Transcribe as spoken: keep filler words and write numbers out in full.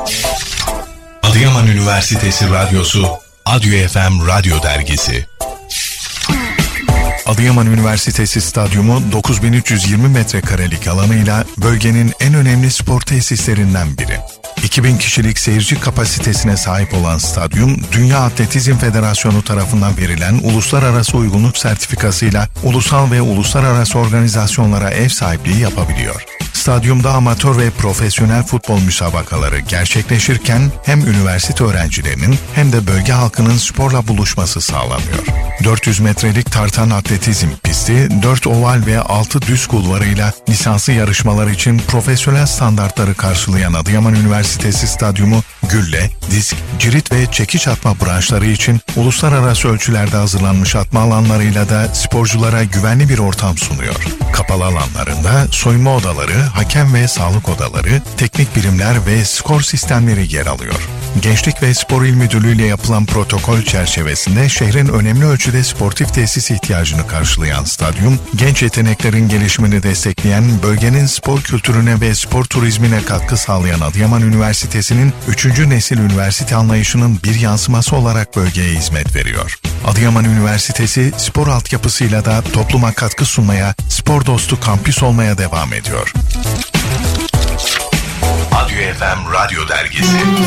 Adıyaman Üniversitesi Radyosu, Adyo F M Radyo Dergisi. Adıyaman Üniversitesi Stadyumu dokuz bin üç yüz yirmi metrekarelik alanıyla bölgenin en önemli spor tesislerinden biri. iki bin kişilik seyirci kapasitesine sahip olan stadyum, Dünya Atletizm Federasyonu tarafından verilen uluslararası uygunluk sertifikasıyla ulusal ve uluslararası organizasyonlara ev sahipliği yapabiliyor. Stadyumda amatör ve profesyonel futbol müsabakaları gerçekleşirken hem üniversite öğrencilerinin hem de bölge halkının sporla buluşması sağlanıyor. dört yüz metrelik tartan atletizm pisti, dört oval ve altı düz kulvarıyla lisanslı yarışmalar için profesyonel standartları karşılayan Adıyaman Üniversitesi Stadyumu, gülle, disk, cirit ve çekiç atma branşları için uluslararası ölçülerde hazırlanmış atma alanlarıyla da sporculara güvenli bir ortam sunuyor. Kapalı alanlarında soyunma odaları, hakem ve sağlık odaları, teknik birimler ve skor sistemleri yer alıyor. Gençlik ve Spor İl Müdürlüğü ile yapılan protokol çerçevesinde şehrin önemli ölçüde sportif tesis ihtiyacını karşılayan stadyum, genç yeteneklerin gelişimini destekleyen, bölgenin spor kültürüne ve spor turizmine katkı sağlayan Adıyaman Üniversitesi'nin üçüncü nesil üniversite anlayışının bir yansıması olarak bölgeye hizmet veriyor. Adıyaman Üniversitesi spor altyapısıyla da topluma katkı sunmaya, spor dostu kampüs olmaya devam ediyor. Adyo F M Radyo Dergisi.